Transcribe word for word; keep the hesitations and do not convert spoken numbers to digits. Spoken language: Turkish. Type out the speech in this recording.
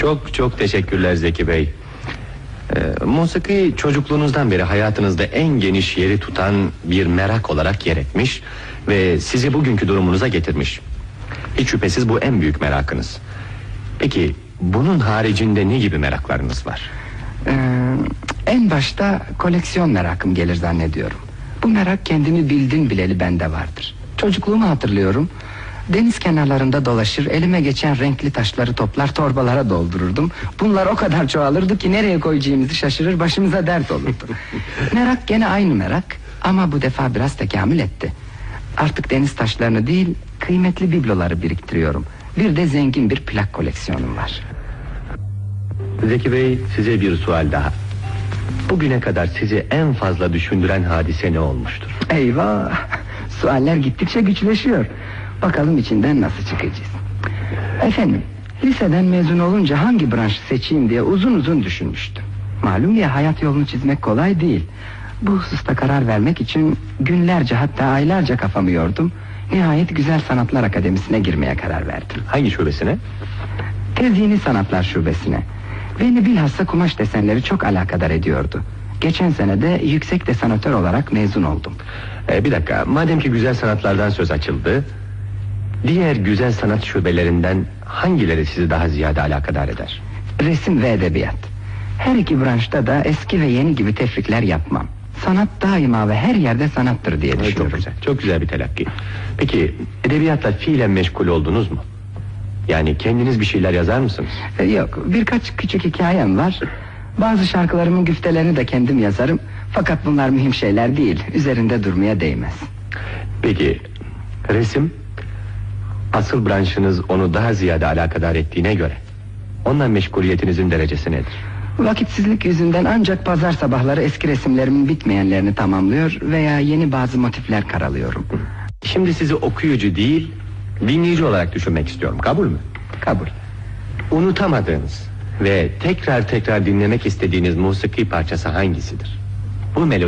Çok çok teşekkürler Zeki Bey. Ee, musiki çocukluğunuzdan beri hayatınızda en geniş yeri tutan bir merak olarak yer etmiş ve sizi bugünkü durumunuza getirmiş. Hiç şüphesiz bu en büyük merakınız. Peki bunun haricinde ne gibi meraklarınız var? Ee, en başta koleksiyon merakım gelir zannediyorum. Bu merak kendimi bildin bileli bende vardır. Çocukluğumu hatırlıyorum. Deniz kenarlarında dolaşır, elime geçen renkli taşları toplar, torbalara doldururdum. Bunlar o kadar çoğalırdı ki nereye koyacağımızı şaşırır, başımıza dert olurdu. Merak gene aynı merak ama bu defa biraz tekamül etti. Artık deniz taşlarını değil, kıymetli bibloları biriktiriyorum. Bir de zengin bir plak koleksiyonum var. Zeki Bey, size bir sual daha. Bugüne kadar sizi en fazla düşündüren hadise ne olmuştur? Eyvah! Sualler gittikçe güçleşiyor. Bakalım içinden nasıl çıkacağız. Efendim, liseden mezun olunca hangi branşı seçeyim diye uzun uzun düşünmüştüm. Malum ya, hayat yolunu çizmek kolay değil. Bu hususta karar vermek için günlerce, hatta aylarca kafamı yordum. Nihayet Güzel Sanatlar Akademisi'ne girmeye karar verdim. Hangi şubesine? Tezyini Sanatlar Şubesi'ne. Beni bilhassa kumaş desenleri çok alakadar ediyordu. Geçen sene de yüksek desanatör olarak mezun oldum. Ee, bir dakika, madem ki güzel sanatlardan söz açıldı, diğer güzel sanat şubelerinden hangileri sizi daha ziyade alakadar eder? Resim ve edebiyat. Her iki branşta da eski ve yeni gibi tefrikler yapmam. Sanat daima ve her yerde sanattır diye düşünüyorum. Çok güzel, çok güzel bir telakki. Peki edebiyatla fiilen meşgul oldunuz mu? Yani kendiniz bir şeyler yazar mısınız? Ee, yok, birkaç küçük hikayem var. Bazı şarkılarımın güftelerini de kendim yazarım. Fakat bunlar mühim şeyler değil, üzerinde durmaya değmez. Peki resim, asıl branşınız onu daha ziyade alakadar ettiğine göre ondan meşguliyetinizin derecesi nedir? Vakitsizlik yüzünden ancak pazar sabahları eski resimlerimin bitmeyenlerini tamamlıyor veya yeni bazı motifler karalıyorum. Şimdi sizi okuyucu değil, dinleyici olarak düşünmek istiyorum, kabul mü? Kabul. Unutamadığınız ve tekrar tekrar dinlemek istediğiniz musiki parçası hangisidir? Bu melodi